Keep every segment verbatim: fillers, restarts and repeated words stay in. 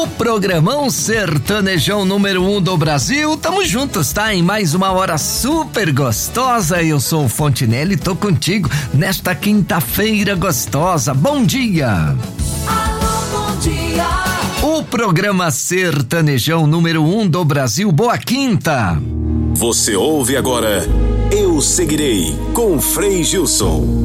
O programão sertanejão número um do Brasil, tamo juntos, tá? Em mais uma hora super gostosa, eu sou o Fontinelli e tô contigo nesta quinta-feira gostosa. Bom dia! Alô, bom dia! O programa sertanejão número um do Brasil, boa quinta! Você ouve agora Eu Seguirei, com Frei Gilson.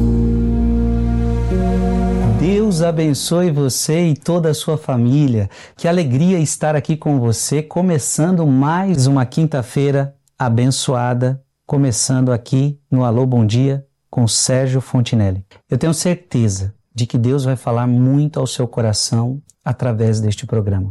Deus abençoe você e toda a sua família. Que alegria estar aqui com você, começando mais uma quinta-feira abençoada, começando aqui no Alô Bom Dia com Sérgio Fontinelli. Eu tenho certeza de que Deus vai falar muito ao seu coração através deste programa.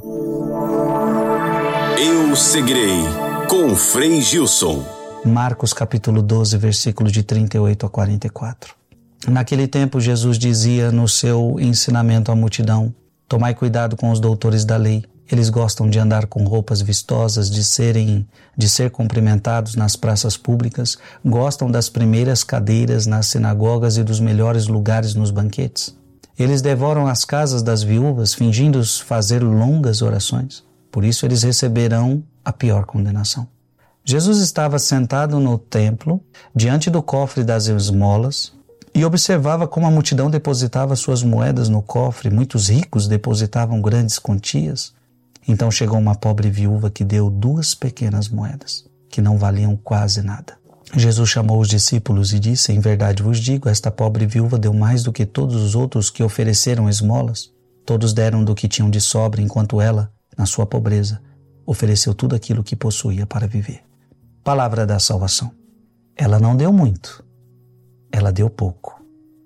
Eu Seguirei, com Frei Gilson. Marcos capítulo doze, versículos de trinta e oito a quarenta e quatro. Naquele tempo, Jesus dizia no seu ensinamento à multidão: tomai cuidado com os doutores da lei. Eles gostam de andar com roupas vistosas, de serem, de ser cumprimentados nas praças públicas, gostam das primeiras cadeiras nas sinagogas e dos melhores lugares nos banquetes. Eles devoram as casas das viúvas, fingindo fazer longas orações. Por isso eles receberão a pior condenação. Jesus estava sentado no templo, diante do cofre das esmolas, e observava como a multidão depositava suas moedas no cofre. Muitos ricos depositavam grandes quantias. Então chegou uma pobre viúva que deu duas pequenas moedas, que não valiam quase nada. Jesus chamou os discípulos e disse: em verdade vos digo, esta pobre viúva deu mais do que todos os outros que ofereceram esmolas. Todos deram do que tinham de sobra, enquanto ela, na sua pobreza, ofereceu tudo aquilo que possuía para viver. Palavra da salvação. Ela não deu muito. Ela deu pouco.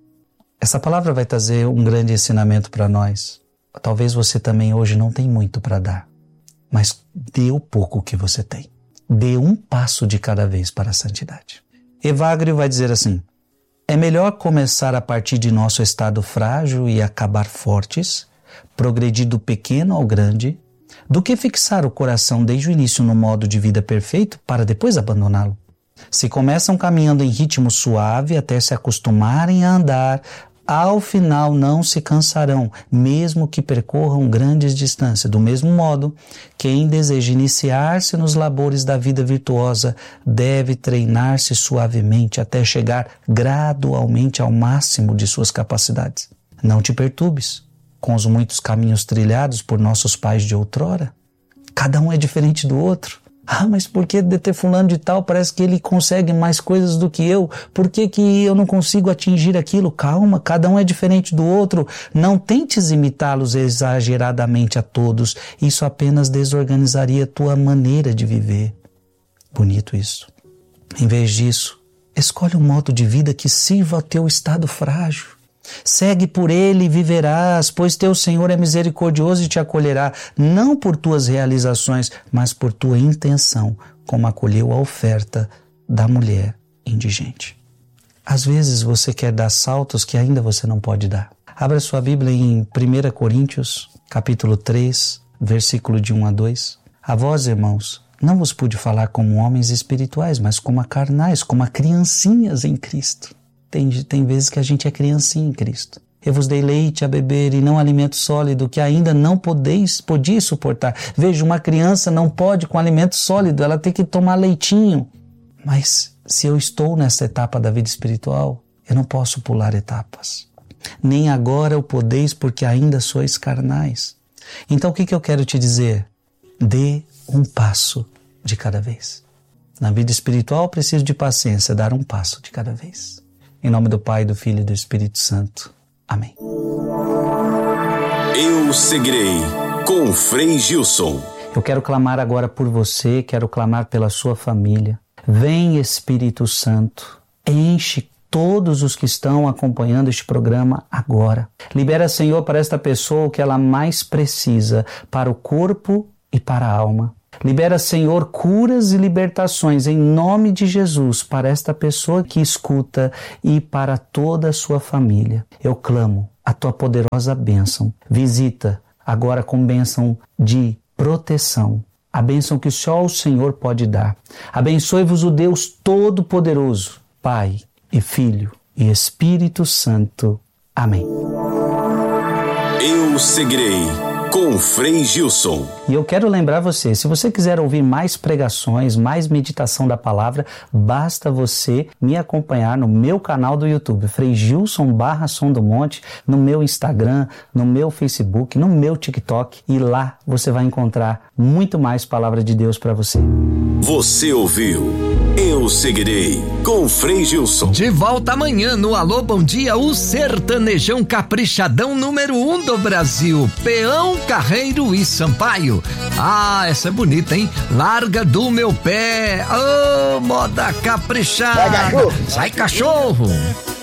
Essa palavra vai trazer um grande ensinamento para nós. Talvez você também hoje não tem muito para dar, mas dê o pouco que você tem. Dê um passo de cada vez para a santidade. Evagrio vai dizer assim: é melhor começar a partir de nosso estado frágil e acabar fortes, progredir do pequeno ao grande, do que fixar o coração desde o início no modo de vida perfeito para depois abandoná-lo. Se começam caminhando em ritmo suave até se acostumarem a andar, ao final não se cansarão, mesmo que percorram grandes distâncias. Do mesmo modo, quem deseja iniciar-se nos labores da vida virtuosa deve treinar-se suavemente até chegar gradualmente ao máximo de suas capacidades. Não te perturbes com os muitos caminhos trilhados por nossos pais de outrora. Cada um é diferente do outro. Ah, mas por que de ter fulano de tal parece que ele consegue mais coisas do que eu? Por que que eu não consigo atingir aquilo? Calma, cada um é diferente do outro. Não tentes imitá-los exageradamente a todos. Isso apenas desorganizaria a tua maneira de viver. Bonito isso. Em vez disso, escolhe um modo de vida que sirva ao teu estado frágil. Segue por ele e viverás, pois teu Senhor é misericordioso e te acolherá, não por tuas realizações, mas por tua intenção, como acolheu a oferta da mulher indigente. Às vezes você quer dar saltos que ainda você não pode dar. Abra sua Bíblia em primeira Coríntios, capítulo três, versículo de um a dois. A vós, irmãos, não vos pude falar como homens espirituais, mas como a carnais, como a criancinhas em Cristo. Tem, tem vezes que a gente é criancinha em Cristo. Eu vos dei leite a beber e não alimento sólido, que ainda não podeis, podiais suportar. Veja, uma criança não pode com alimento sólido, ela tem que tomar leitinho. Mas se eu estou nessa etapa da vida espiritual, eu não posso pular etapas. Nem agora o podeis, porque ainda sois carnais. Então o que, que eu quero te dizer? Dê um passo de cada vez. Na vida espiritual eu preciso de paciência, dar um passo de cada vez. Em nome do Pai, do Filho e do Espírito Santo. Amém. Eu Seguirei, com Frei Gilson. Eu quero clamar agora por você, quero clamar pela sua família. Vem, Espírito Santo, enche todos os que estão acompanhando este programa agora. Libera, Senhor, para esta pessoa o que ela mais precisa, para o corpo e para a alma. Libera, Senhor, curas e libertações em nome de Jesus para esta pessoa que escuta e para toda a sua família. Eu clamo a tua poderosa bênção. Visita agora com bênção de proteção, a bênção que só o Senhor pode dar. Abençoe-vos o Deus Todo-Poderoso, Pai e Filho e Espírito Santo. Amém. Eu Seguirei, com Frei Gilson. E eu quero lembrar você, se você quiser ouvir mais pregações, mais meditação da palavra, basta você me acompanhar no meu canal do YouTube, Frei Gilson barra Som do Monte, no meu Instagram, no meu Facebook, no meu TikTok, e lá você vai encontrar muito mais palavra de Deus para você. Você ouviu Eu Seguirei com Frei Gilson. De volta amanhã no Alô Bom Dia, o sertanejão caprichadão número um do Brasil, Peão, Carreiro e Sampaio. Ah, essa é bonita, hein? Larga do meu pé, ô, oh, moda caprichada. Sai, cachorro!